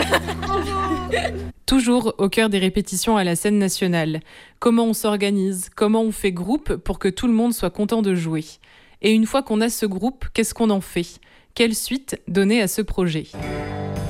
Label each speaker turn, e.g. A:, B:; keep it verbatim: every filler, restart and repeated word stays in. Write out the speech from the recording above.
A: Toujours au cœur des répétitions à la scène nationale. Comment on s'organise, comment on fait groupe pour que tout le monde soit content de jouer. Et une fois qu'on a ce groupe, qu'est-ce qu'on en fait ? Quelle suite donner à ce projet ?